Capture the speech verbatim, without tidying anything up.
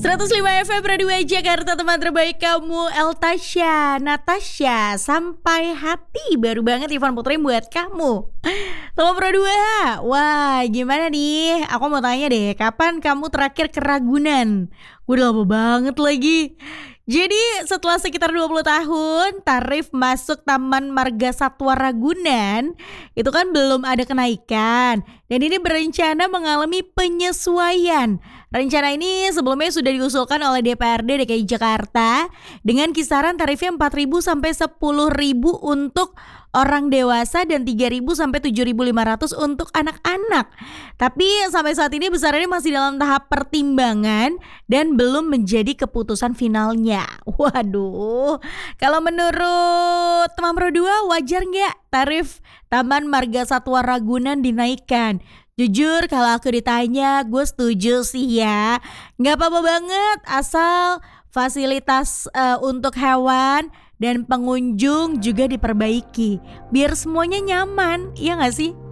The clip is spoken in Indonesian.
seratus lima F M Radio Jakarta, teman terbaik kamu, Eltasha, Natasha, sampai hati. Baru banget Ivan Putri buat kamu. Teman Pro dua, wah gimana nih? Aku mau tanya deh, kapan kamu terakhir ke Ragunan? Gue udah lama banget lagi. Jadi setelah sekitar dua puluh tahun, tarif masuk Taman Marga Satwa Ragunan itu kan belum ada kenaikan. Dan ini berencana mengalami penyesuaian. Rencana ini sebelumnya sudah diusulkan oleh D P R D D K I Jakarta dengan kisaran tarifnya empat ribu sampai sepuluh ribu untuk orang dewasa dan tiga ribu sampai tujuh ribu lima ratus untuk anak-anak. Tapi sampai saat ini besarannya masih dalam tahap pertimbangan dan belum menjadi keputusan finalnya. Waduh, kalau menurut teman Pro dua, wajar nggak tarif Taman Marga Satwa Ragunan dinaikkan? Jujur kalau aku ditanya, gue setuju sih ya. Nggak apa-apa banget asal fasilitas uh, untuk hewan dan pengunjung juga diperbaiki biar semuanya nyaman, iya gak sih?